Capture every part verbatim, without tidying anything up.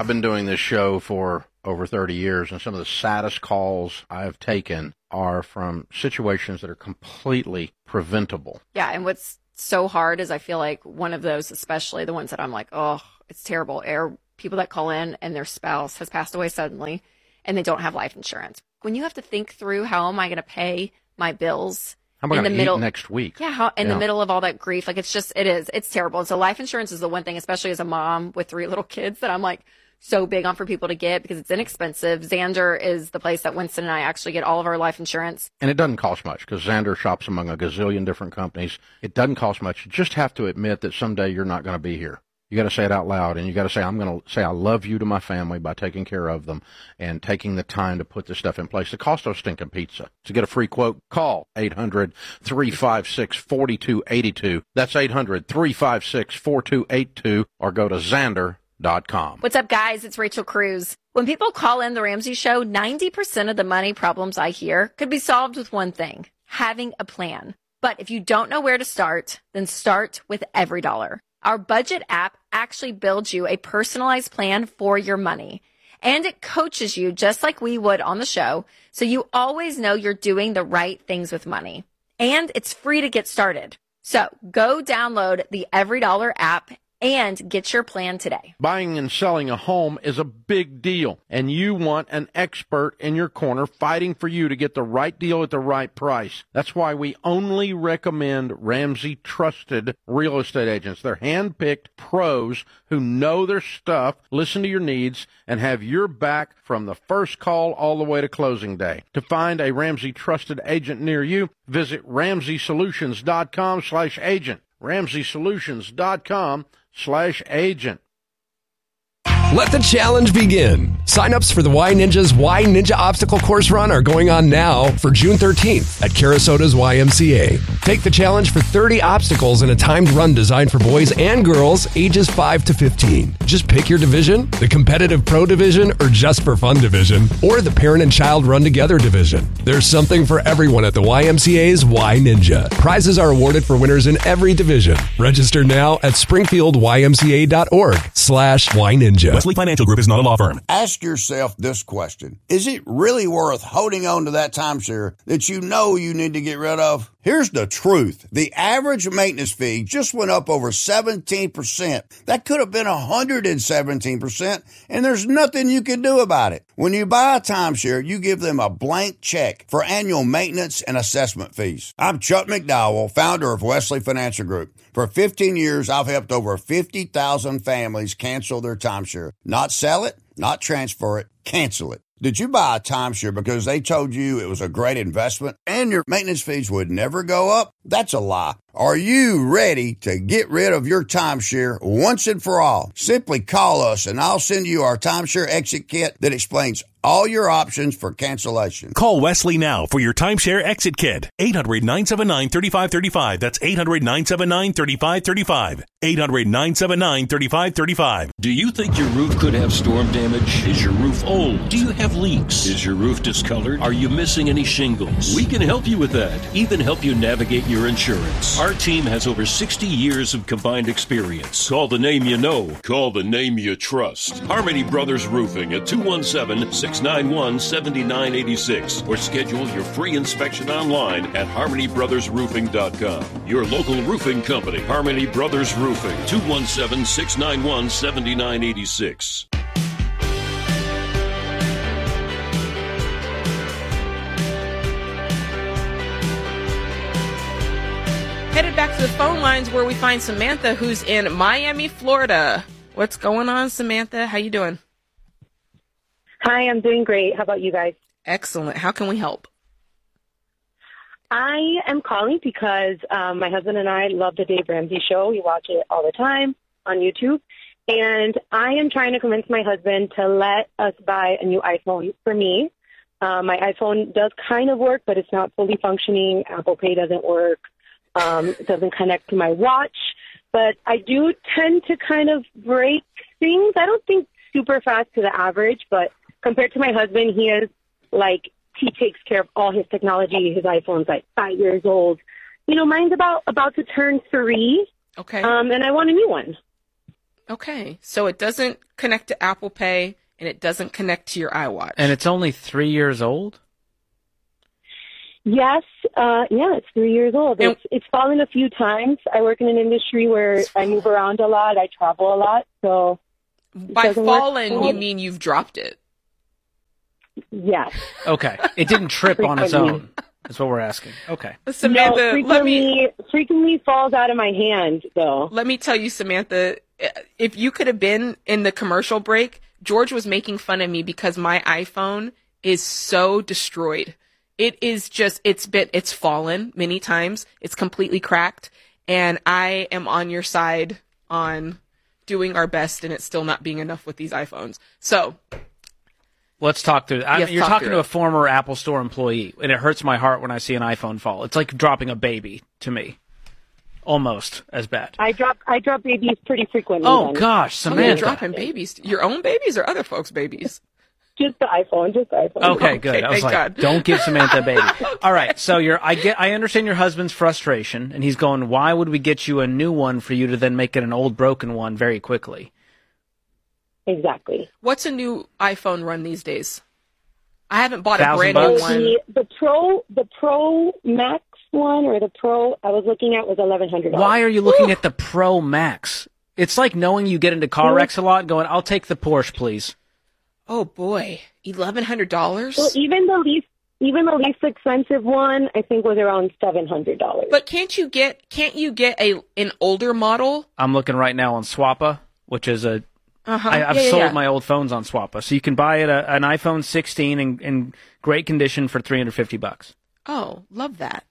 I've been doing this show for over thirty years, and some of the saddest calls I have taken are from situations that are completely preventable. Yeah, and what's so hard is I feel like one of those, especially the ones that I'm like, oh, it's terrible, are people that call in and their spouse has passed away suddenly and they don't have life insurance. When you have to think through, how am I going to pay my bills? How am I going to eat next week? Yeah, how, in yeah. the middle of all that grief. Like, it's just, it is, it's terrible. And so life insurance is the one thing, especially as a mom with three little kids, that I'm like so big on for people to get because it's inexpensive. Xander is the place that Winston and I actually get all of our life insurance. And it doesn't cost much because Xander shops among a gazillion different companies. It doesn't cost much. You just have to admit that someday you're not going to be here. You got to say it out loud, and you got to say, I'm going to say I love you to my family by taking care of them and taking the time to put this stuff in place. It costs us stinking pizza. To get a free quote, call eight hundred, three five six, four two eight two. That's eight hundred, three five six, four two eight two, or go to Xander dot com. What's up, guys? It's Rachel Cruz. When people call in The Ramsey Show, ninety percent of the money problems I hear could be solved with one thing: having a plan. But if you don't know where to start, then start with EveryDollar. Our budget app actually builds you a personalized plan for your money. And it coaches you just like we would on the show, so you always know you're doing the right things with money. And it's free to get started. So go download the EveryDollar app and get your plan today. Buying and selling a home is a big deal, and you want an expert in your corner fighting for you to get the right deal at the right price. That's why we only recommend Ramsey Trusted Real Estate Agents. They're hand-picked pros who know their stuff, listen to your needs, and have your back from the first call all the way to closing day. To find a Ramsey Trusted Agent near you, visit Ramsey Solutions dot com slash agent. Ramsey Solutions dot com slash agent. Let the challenge begin. Sign-ups for the Y Ninja's Y Ninja Obstacle Course Run are going on now for June thirteenth at Carasota's Y M C A. Take the challenge for thirty obstacles in a timed run designed for boys and girls ages five to fifteen. Just pick your division, the competitive pro division or just for fun division, or the parent and child run together division. There's something for everyone at the Y M C A's Y Ninja. Prizes are awarded for winners in every division. Register now at springfield y m c a dot org slash Y Ninja. Wesley Financial Group is not a law firm. Ask yourself this question. Is it really worth holding on to that timeshare that you know you need to get rid of? Here's the truth. The average maintenance fee just went up over seventeen percent. That could have been one hundred seventeen percent, and there's nothing you can do about it. When you buy a timeshare, you give them a blank check for annual maintenance and assessment fees. I'm Chuck McDowell, founder of Wesley Financial Group. For fifteen years, I've helped over fifty thousand families cancel their timeshare. Not sell it, not transfer it, cancel it. Did you buy a timeshare because they told you it was a great investment and your maintenance fees would never go up? That's a lie. Are you ready to get rid of your timeshare once and for all? Simply call us and I'll send you our timeshare exit kit that explains all your options for cancellation. Call Wesley now for your timeshare exit kit. eight hundred, nine seven nine, three five three five. That's eight hundred, nine seven nine, three five three five. eight hundred, nine seven nine, three five three five. Do you think your roof could have storm damage? Is your roof old? Do you have leaks? Is your roof discolored? Are you missing any shingles? We can help you with that. Even help you navigate your insurance. Our team has over sixty years of combined experience. Call the name you know. Call the name you trust. Harmony Brothers Roofing at two one seven, six nine one, seven nine eight six or schedule your free inspection online at harmony brothers roofing dot com. Your local roofing company, Harmony Brothers Roofing, two one seven, six nine one, seven nine eight six. Headed back to the phone lines where we find Samantha, who's in Miami, Florida. What's going on, Samantha? How you doing? Hi, I'm doing great. How about you guys? Excellent. How can we help? I am calling because um, my husband and I love the Dave Ramsey Show. We watch it all the time on YouTube. And I am trying to convince my husband to let us buy a new iPhone for me. Uh, my iPhone does kind of work, but it's not fully functioning. Apple Pay doesn't work. Um, it doesn't connect to my watch. But I do tend to kind of break things. I don't think super fast to the average, but compared to my husband, he is like, he takes care of all his technology. His iPhone's like five years old. You know, mine's about, about to turn three. Okay. Um, and I want a new one. Okay, so it doesn't connect to Apple Pay, and it doesn't connect to your iWatch. And it's only three years old? Yes, uh, yeah, it's three years old. And- It's it's fallen a few times. I work in an industry where I move around a lot. I travel a lot, so By doesn't work fallen, well. you mean you've dropped it. yes. Okay. It didn't trip on its Frequently. own. That's what we're asking. Okay. Samantha, no, let frequently, me frequently falls out of my hand, though. let me tell you, Samantha, if you could have been in the commercial break, George was making fun of me because my iPhone is so destroyed. It is just, it's been, it's fallen many times. It's completely cracked. And I am on your side on doing our best and it's still not being enough with these iPhones. So Let's talk through I, Yes, You're talk talking through to it. a former Apple Store employee, and it hurts my heart when I see an iPhone fall. It's like dropping a baby to me. Almost as bad. I drop I drop babies pretty frequently. Oh, then. gosh, oh, you're Samantha. dropping babies. Your own babies or other folks' babies? Just the iPhone, just the iPhone. Okay, good. Okay, I was thank like, God. don't give Samantha a baby. All right, so you're. I get. I understand your husband's frustration, and he's going, "Why would we get you a new one for you to then make it an old broken one very quickly?" Exactly. What's a new iPhone run these days? I haven't bought a Thousand brand new bucks? one. The, the Pro the Pro Max one or the Pro I was looking at was eleven hundred dollars. Why are you looking at the Pro Max? It's like knowing you get into car wrecks a lot, and going, "I'll take the Porsche, please." Oh boy, eleven hundred dollars. Well, even the least even the least expensive one I think was around seven hundred dollars. But can't you get can't you get a an older model? I'm looking right now on Swappa, which is a. Uh-huh. I, I've yeah, yeah, sold yeah. my old phones on Swappa, so you can buy it a, an iPhone sixteen in, in great condition for three hundred fifty bucks. Oh, love that.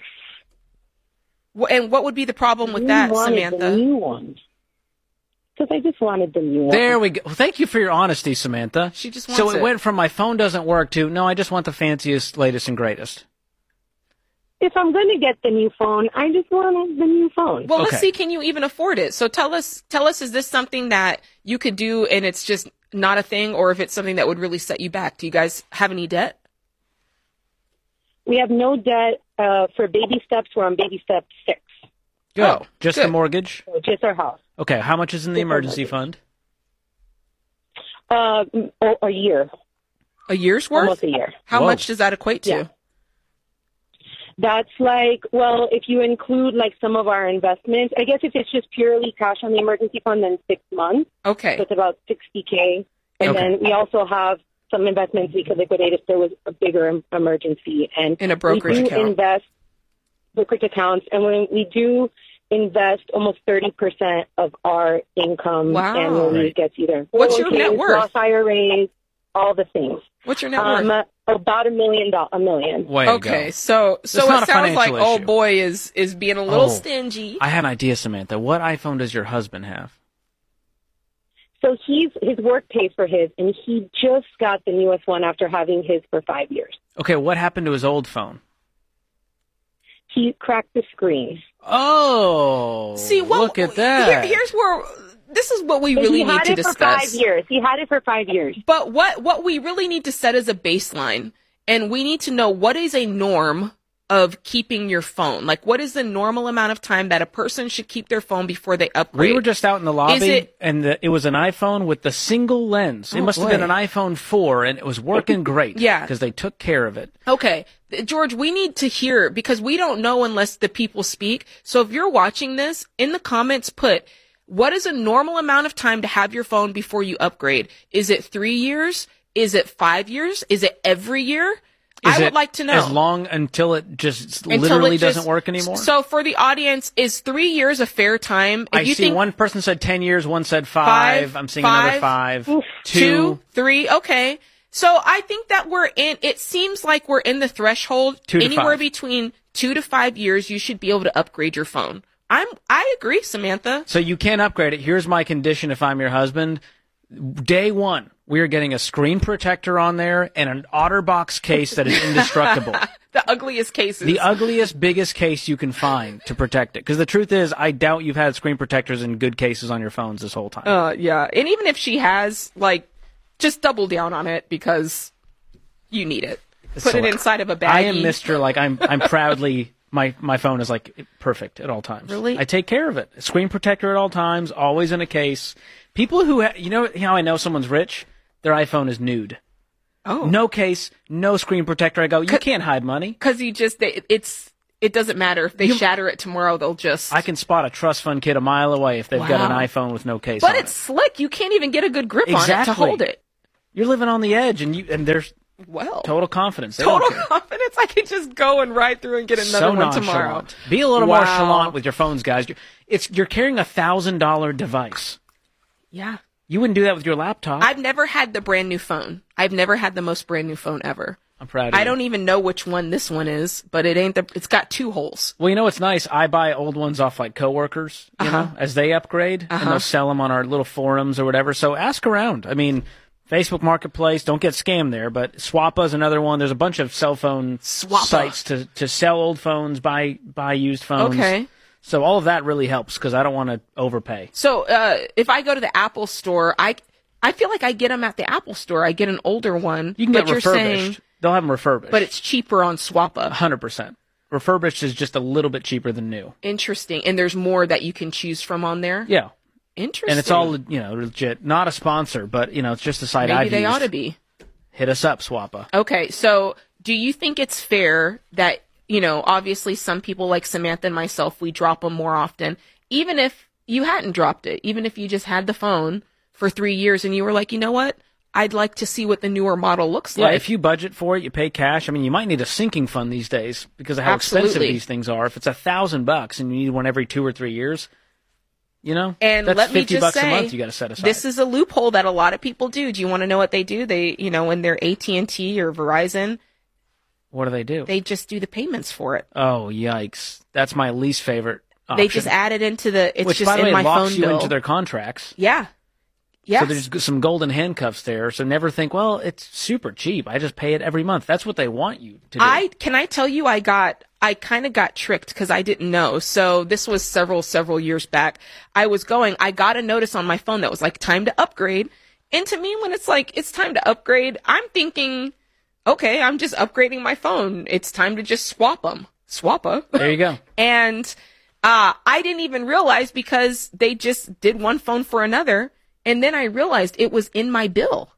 Wh- And what would be the problem with that, wanted Samantha? The new one. Because I just wanted the new one. There we go. Well, thank you for your honesty, Samantha. She just so wants it, it. went from my phone doesn't work to no, I just want the fanciest, latest, and greatest. If I'm going to get the new phone, I just wanted the new phone. Well, let's Okay. see. Can you even afford it? So tell us. Tell us. Is this something that you could do, and it's just not a thing, or if it's something that would really set you back? Do you guys have any debt? We have no debt uh, for baby steps. We're on baby step six. Good. Oh, just good. the mortgage? So just our house. Okay. How much is in the Just our emergency mortgage. fund? Uh, a, a year. A year's worth? Almost a year. How Whoa. much does that equate to? Yeah. That's like, well, if you include like some of our investments, I guess if it's just purely cash on the emergency fund, then six months. Okay. So it's about sixty K. And Okay. then we also have some investments we could liquidate if there was a bigger em- emergency. And In a brokerage we do account. invest brokerage accounts, and when we do invest almost thirty percent of our income Wow. annually Right. gets either What's your net worth? Roth I R As, all the things. What's your net Um, worth? about a million dollars, a million. Way to Okay, go. so so It's not it a sounds like financial oh issue. boy is is being a little Oh. stingy. I have an idea, Samantha. What iPhone does your husband have? So he's his work pays for his, and he just got the newest one after having his for five years. Okay, what happened to his old phone? He cracked the screen. Oh, See, what, look at that. Here, here's where this is what we But really he need had to it discuss. for five years. He had it for five years. But what what we really need to set as a baseline, and we need to know what is a norm of keeping your phone. Like, what is the normal amount of time that a person should keep their phone before they upgrade? We were just out in the lobby, Is it- and the, it was an iPhone with the single lens. It Oh, must have boy. been an iPhone four, and it was working great. Yeah. because they took care of it. Okay, George, we need to hear because we don't know unless the people speak. So if you're watching this, in the comments, put what is a normal amount of time to have your phone before you upgrade? Is it three years? Is it five years? Is it every year? Is I would it like to know. as long until it just Until literally it just- doesn't work anymore. So for the audience, is three years a fair time? If I you see think one person said ten years, one said five. Five, I'm seeing another five, five. two, three, okay. So I think that we're in, it seems like we're in the threshold. Two to Anywhere five. between two to five years, you should be able to upgrade your phone. I'm, I agree, Samantha. So you can't upgrade it. Here's my condition if I'm your husband. Day one, we are getting a screen protector on there and an OtterBox case that is indestructible. The ugliest cases. The ugliest, biggest case you can find to protect it. Because the truth is, I doubt you've had screen protectors in good cases on your phones this whole time. Uh, yeah. And even if she has, like, just double down on it because you need it. Put So it inside of a baggie. I am Mister Like I'm I'm proudly My my phone is like perfect at all times. Really? I take care of it. Screen protector at all times, always in a case. People who, ha- you know how I know someone's rich? Their iPhone is nude. Oh. No case, no screen protector. I go, you can't hide money. Because you just, they, it's, it doesn't matter. If they you, shatter it tomorrow, they'll just... I can spot a trust fund kid a mile away if they've wow. got an iPhone with no case but on it. But it's slick. You can't even get a good grip exactly. on it to hold it. You're living on the edge, and you and there's well, total confidence. They total confidence. I can just go and ride through and get another so one nonchalant. tomorrow. Be a little wow. more chalant with your phones, guys. You're, it's you're carrying a thousand dollar device. Yeah, you wouldn't do that with your laptop. I've never had the brand new phone. I've never had the most brand new phone ever. I'm proud of I you. don't even know which one this one is, but it ain't the. It's got two holes. Well, you know what's nice? I buy old ones off like coworkers, you uh-huh. know, as they upgrade, uh-huh. and they'll sell them on our little forums or whatever. So ask around. I mean. Facebook Marketplace, don't get scammed there, but Swappa's another one. There's a bunch of cell phone Swappa. sites to, to sell old phones, buy buy used phones. Okay. So all of that really helps because I don't want to overpay. So uh, if I go to the Apple store, I I feel like I get them at the Apple store. I get an older one. You can but get refurbished. You're saying, They'll have them refurbished. But it's cheaper on Swappa. one hundred percent. Refurbished is just a little bit cheaper than new. Interesting. And there's more that you can choose from on there? Yeah. Interesting. And it's all, you know, legit. Not a sponsor, but, you know, it's just a site Maybe I've they used. ought to be. Hit us up, Swappa. Okay, so do you think it's fair that, you know, obviously some people like Samantha and myself, we drop them more often, even if you hadn't dropped it, even if you just had the phone for three years and you were like, you know what, I'd like to see what the newer model looks yeah, like. If you budget for it, you pay cash. I mean, you might need a sinking fund these days because of how Absolutely. expensive these things are. If it's a thousand bucks and you need one every two or three years, you know, and that's let me fifty just bucks say, a month you got to set aside. This is a loophole that a lot of people do. Do you want to know what they do? They, you know, when they're A T and T or Verizon, what do they do? They just do the payments for it. Oh, yikes! That's my least favorite option. They just add it into the. It's Which, just by the in way, my locks phone you bill. into their contracts. Yeah. Yes. So there's some golden handcuffs there. So never think, well, it's super cheap. I just pay it every month. That's what they want you to do. I can I tell you, I got. I kind of got tricked because I didn't know. So this was several, several years back. I was going, I got a notice on my phone that was like, time to upgrade. And to me, when it's like, it's time to upgrade, I'm thinking, okay, I'm just upgrading my phone. It's time to just swap them. Swappa. There you go. And uh, I didn't even realize because they just did one phone for another. And then I realized it was in my bill.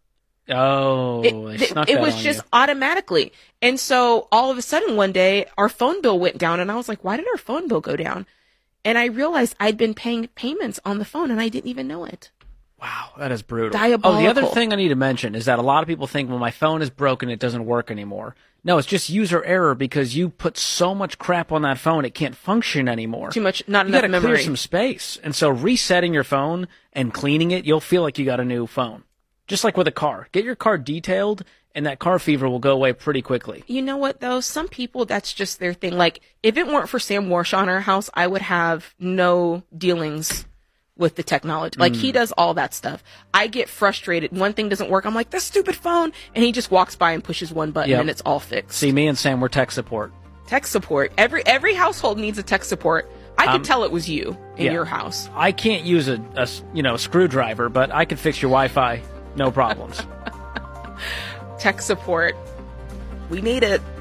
Oh, it, they snuck it that was on just you. automatically. And so all of a sudden one day our phone bill went down and I was like, why did our phone bill go down? And I realized I'd been paying payments on the phone and I didn't even know it. Wow, that is brutal. Diabolical. Oh, the other thing I need to mention is that a lot of people think, well, my phone is broken, it doesn't work anymore. No, it's just user error because you put so much crap on that phone, it can't function anymore. Too much, not you enough gotta memory. clear some space. And so resetting your phone and cleaning it, you'll feel like you got a new phone. Just like with a car. Get your car detailed, and that car fever will go away pretty quickly. You know what, though? Some people, that's just their thing. Like, if it weren't for Sam Warsh on our house, I would have no dealings with the technology. Like, mm. he does all that stuff. I get frustrated. One thing doesn't work. I'm like, this stupid phone. And he just walks by and pushes one button, yep. and it's all fixed. See, me and Sam, we're tech support. Tech support. Every every household needs a tech support. I could um, tell it was you in yeah. your house. I can't use a, a, you know, a screwdriver, but I could fix your Wi-Fi. No problems. Tech support. We need it.